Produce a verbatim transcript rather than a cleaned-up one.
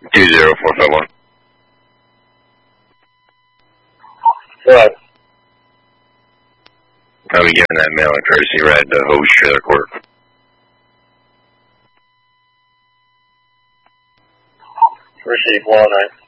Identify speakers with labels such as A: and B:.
A: two zero four five one.
B: Right.
A: I'll be giving that mail and courtesy ride to Hose Trailer Court.
B: Receive one nine.